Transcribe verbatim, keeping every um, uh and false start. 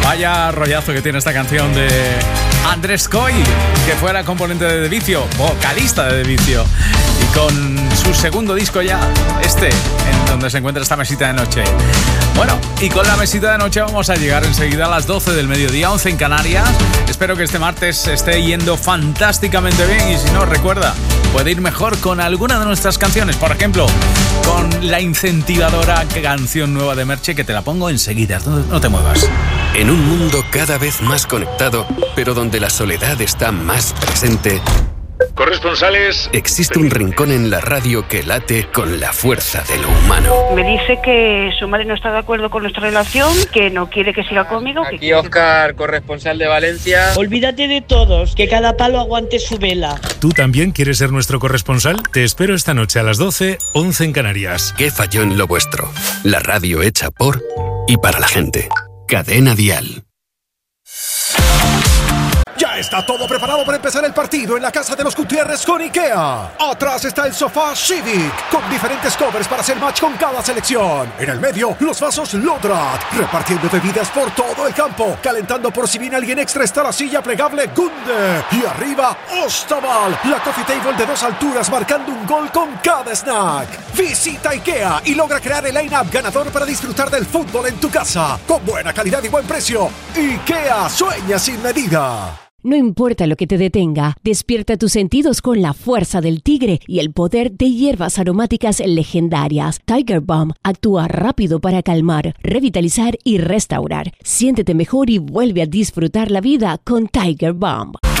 Vaya rollazo que tiene esta canción de Andrés Coy, que fuera componente de De Vicio, vocalista de De Vicio, y con su segundo disco ya, este, en donde se encuentra esta mesita de noche. Bueno, y con la mesita de noche vamos a llegar enseguida a las doce del mediodía, once en Canarias. Espero que este martes esté yendo fantásticamente bien, y si no, recuerda, puede ir mejor con alguna de nuestras canciones. Por ejemplo, con la incentivadora canción nueva de Merche, que te la pongo enseguida, no, no te muevas. En un mundo cada vez más conectado, pero donde la soledad está más presente, corresponsales, existe un rincón en la radio que late con la fuerza de lo humano. Me dice que su madre no está de acuerdo con nuestra relación, que no quiere que siga conmigo. Aquí que Óscar, que... corresponsal de Valencia. Olvídate de todos, que cada palo aguante su vela. ¿Tú también quieres ser nuestro corresponsal? Te espero esta noche a las doce, once en Canarias. ¿Qué falló en lo vuestro? La radio hecha por y para la gente. Cadena Dial. Ya está todo preparado para empezar el partido en la casa de los Gutiérrez con IKEA. Atrás está el sofá Civic, con diferentes covers para hacer match con cada selección. En el medio, los vasos Lodrat, repartiendo bebidas por todo el campo. Calentando por si viene alguien extra está la silla plegable Gunde. Y arriba, Ostaval, la coffee table de dos alturas marcando un gol con cada snack. Visita IKEA y logra crear el line-up ganador para disfrutar del fútbol en tu casa. Con buena calidad y buen precio. IKEA, sueña sin medida. No importa lo que te detenga, despierta tus sentidos con la fuerza del tigre y el poder de hierbas aromáticas legendarias. Tiger Balm actúa rápido para calmar, revitalizar y restaurar. Siéntete mejor y vuelve a disfrutar la vida con Tiger Balm.